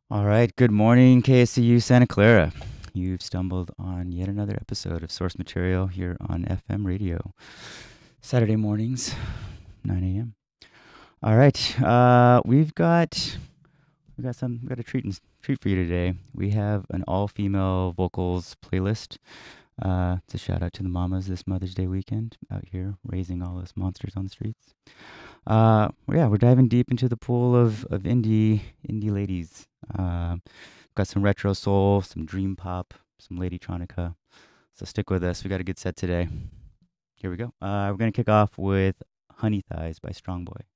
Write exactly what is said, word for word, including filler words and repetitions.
All right. Good morning, K S C U Santa Clara. You've stumbled on yet another episode of Source Material here on F M radio. Saturday mornings, nine a m. All right. Uh, we've got we got some we got a treat and, treat for you today. We have an all-female vocals playlist. Uh, it's a shout out to the mamas this Mother's Day weekend out here raising all us monsters on the streets. Uh, yeah, we're diving deep into the pool of, of indie indie ladies. Uh, got some retro soul, some dream pop, some ladytronica. So stick with us. We got a good set today. Here we go. Uh, we're gonna kick off with "Honey Thighs" by Strong Boy.